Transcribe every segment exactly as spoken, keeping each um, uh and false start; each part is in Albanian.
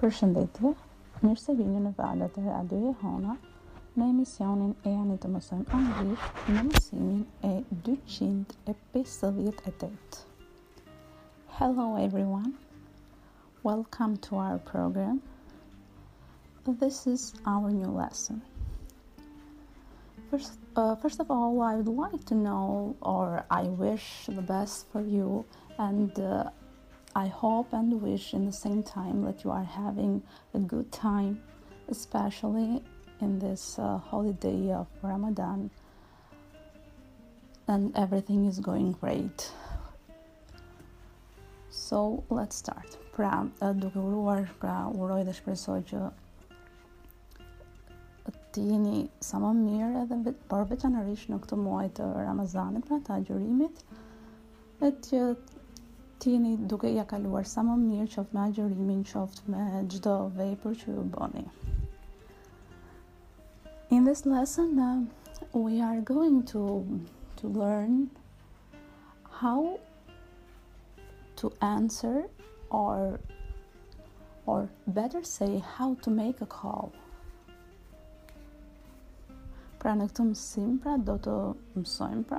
Përshëndetje, mirë se vini në valët e Radio Jehona në emisionin e Jani të mësojmë anglisht në mësimin e dyqindë e pesëdhjetë e tetë. Hello everyone, welcome to our program. This is our new lesson. First, uh, first of all, I would like to know, or I wish the best for you, and uh, I hope and wish in the same time that you are having a good time, especially in this uh, holiday of Ramadan, and everything is going great. So let's start. Pra, duke uruar, pra uroj dhe shpresoj që të jeni sa më mirë edhe por veçanërisht në këtë muaj të Ramazanit, pra të agjërimit, e që të jeni duke ja kaluar sa më mirë, qoftë me agjërimin, qoftë me çdo vepër që ju bëni. In this lesson, uh, we are going to to learn how to answer, or or better say, how to make a call. Pra në këtë mësim, pra do të mësojmë pra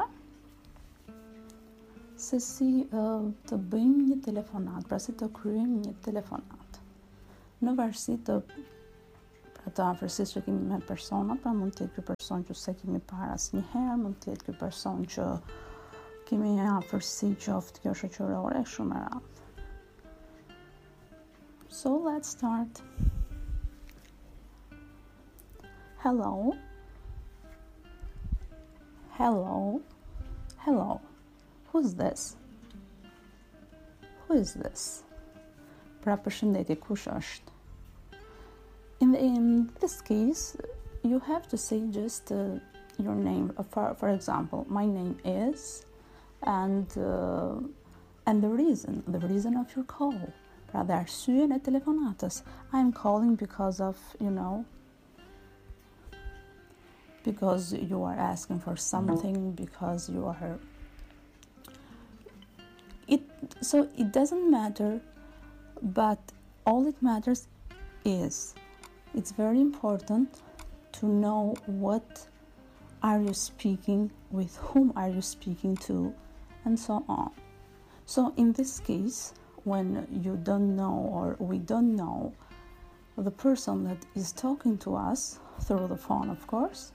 se si uh, të bëjmë një telefonat, pra si të kryejmë një telefonat. Në varësi të pra të afërsisë që kemi me personat, pra mund të jetë ky person që se kemi parë asnjëherë, mund të jetë ky person që kemi një afërsi qoftë kjo shoqërore, shumë e radhë. So let's start. Hello. Hello. Hello. Who's this? Who is this? Pra përshëndetje, kush është? In, in this case, you have to say just uh, your name. For, for example, my name is, and uh, and the reason, the reason of your call. Pra dhe arsyen e telefonatës. I'm calling because of, you know, because you are asking for something, because you are it so it doesn't matter, but all it matters is it's very important to know what are you speaking, with whom are you speaking to, and so on. So in this case, when you don't know, or we don't know the person that is talking to us through the phone, of course,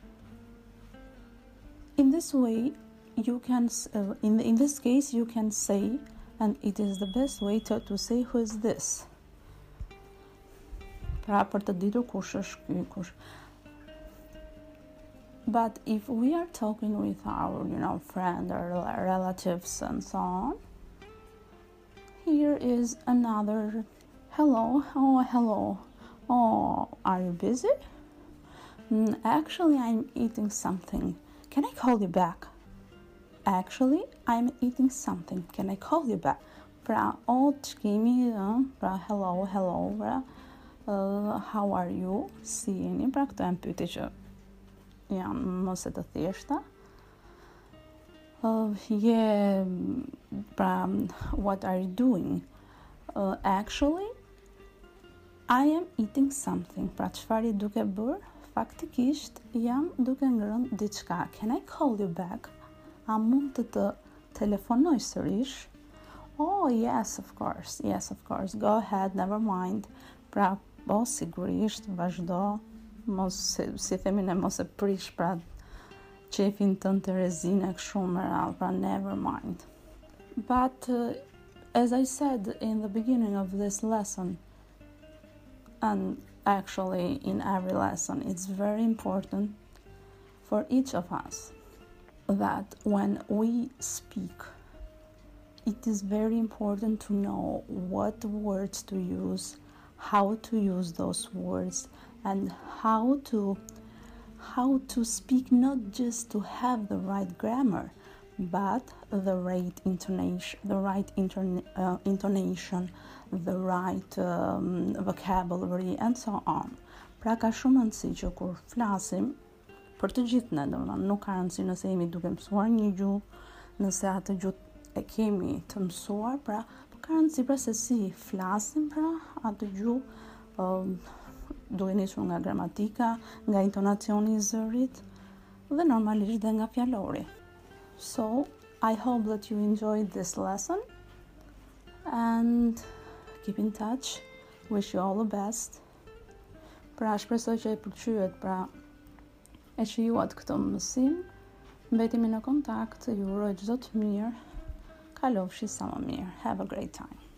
in this way you can uh, in in this case you can say, and it is the best way to, to say who is this. Pra për të ditur kush është ky, kush. But if we are talking with our, you know, friend or relatives and so on, here is another hello. Oh, hello. Oh, are you busy? Mm, actually, I'm eating something. Can I call you back? Actually, I'm eating something. Can I call you back? Pra, o të kemi, uh, pra, hello, hello, pra, uh, how are you? Si jeni? Pra, këto janë pyetje që janë mos e të thjeshta. Uh, yeah, pra, what are you doing? Uh, actually, I am eating something. Pra, çfarë duke bërë? Faktikisht jam duke ngrënë diçka. Can I call you back? A mund të të telefonoj sërish? Oh, yes, of course. Yes, of course. Go ahead, never mind. Pra, po, sigurisht, vazhdo. Mos, si themi ne, mos e prish, pra, qefin tënë të rezine kështu më radhë, pra, never mind. But, uh, as I said in the beginning of this lesson, and actually in every lesson, it's very important for each of us that when we speak, it is very important to know what words to use, how to use those words, and how to how to speak, not just to have the right grammar, but the right intonation, the right intone, uh, intonation, the right um, vocabulary, and so on. Pra ka shumë rëndësi që kur flasim, për të gjithë ne, domethënë nuk ka rëndësi nëse jemi duke mësuar një gjuhë, nëse atë gjuhë e kemi të mësuar, pra ka ka rëndësi pra se si flasim pra atë gjuhë, um, duke nisur nga gramatika, nga intonacioni i zërit dhe normalisht dhe nga fjalori. So, I hope that you enjoyed this lesson and keep in touch. Wish you all the best. Pra shpresoj që e pëlqyet, pra e shijuat këtë mësim, mbetemi në kontakt, ju uroj çdo të mirë, kalofshi sa më mirë. Have a great time.